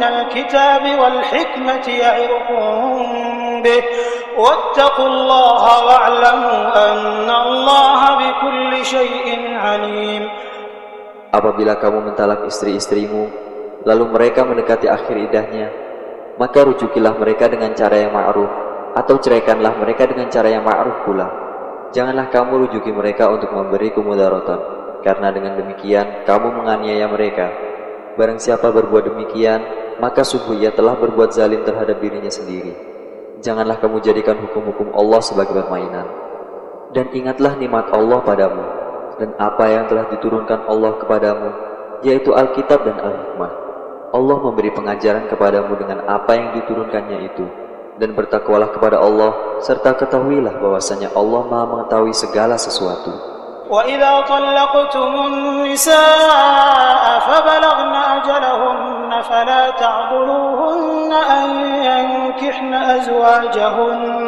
من الكتاب والحكمة يعظكم به واتقوا الله واعلموا أن الله بكل شيء عليم. Apabila kamu mentalak istri-istrimu, lalu mereka mendekati akhir iddahnya, maka rujukilah mereka dengan cara yang ma'ruf, atau ceraikanlah mereka dengan cara yang ma'ruf pula. Janganlah kamu rujuki mereka untuk memberi kemudaratan, karena dengan demikian kamu menganiaya mereka. Barang siapa berbuat demikian, maka sungguh ia telah berbuat zalim terhadap dirinya sendiri. Janganlah kamu jadikan hukum-hukum Allah sebagai permainan. Dan ingatlah nikmat Allah padamu, dan apa yang telah diturunkan Allah kepadamu, yaitu Alkitab dan Al-Hikmah. Allah memberi pengajaran kepadamu dengan apa yang diturunkannya itu. Dan bertakwalah kepada Allah, serta ketahuilah bahwasanya Allah Maha mengetahui segala sesuatu. وَإِذَا طَلَّقْتُمُ النِّسَاءَ فَبَلَغْنَ أَجَلَهُنَّ فَلَا تَعْضُلُوهُنَّ أَن يَنكِحْنَ أَزْوَاجَهُنَّ